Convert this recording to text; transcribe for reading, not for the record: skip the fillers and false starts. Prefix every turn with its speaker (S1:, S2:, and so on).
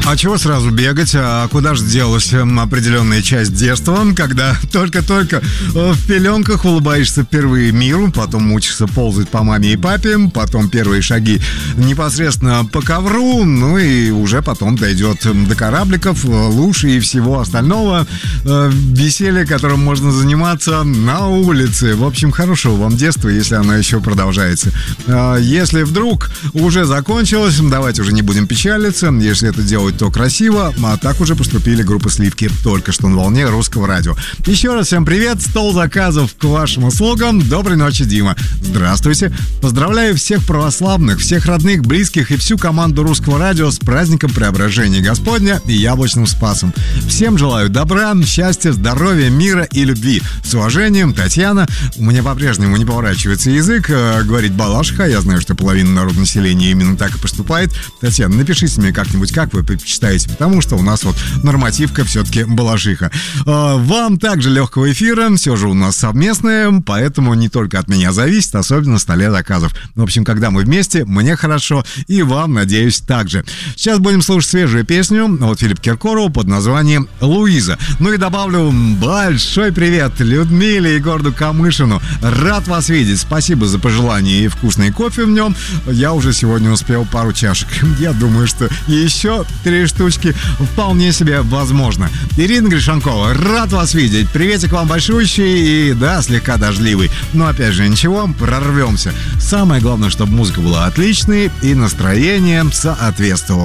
S1: А чего сразу бегать? А куда же делась определенная часть детства, когда только-только в пеленках улыбаешься впервые миру, потом учишься ползать по маме и папе, потом первые шаги непосредственно по ковру, ну и уже потом дойдет до корабликов, луж и всего остального веселья, которым можно заниматься на улице. В общем, хорошего вам детства, если оно еще продолжается. Если вдруг уже закончилось, давайте уже не будем печалиться, если это делать то красиво, а так уже поступили группы «Сливки» только что на волне Русского радио. Еще раз всем привет, стол заказов к вашим услугам. Доброй ночи, Дима. Здравствуйте. Поздравляю всех православных, всех родных, близких и всю команду Русского радио с праздником Преображения Господня и Яблочным Спасом. Всем желаю добра, счастья, здоровья, мира и любви. С уважением, Татьяна. У меня по-прежнему не поворачивается язык говорить Балашиха. Я знаю, что половина народа населения именно так и поступает. Татьяна, напишите мне как-нибудь, как вы предпочитаете, потому что у нас вот нормативка все-таки Балашиха. Вам также легкого эфира, все же у нас совместное, поэтому не только от меня зависит, особенно на столе заказов. В общем, когда мы вместе, мне хорошо, и вам, надеюсь, также. Сейчас будем слушать свежую песню от Филиппа Киркорова под названием «Луиза». Ну и добавлю большой привет Людмиле и городу Камышину. Рад вас видеть, спасибо за пожелания и вкусный кофе в нем. Я уже сегодня успел пару чашек. Я думаю, что еще 3 штучки вполне себе возможно. Ирина Гришанкова, рад вас видеть. Приветик вам большущий и, да, слегка дождливый. Но опять же, ничего, прорвемся. Самое главное, чтобы музыка была отличной и настроение соответствовало.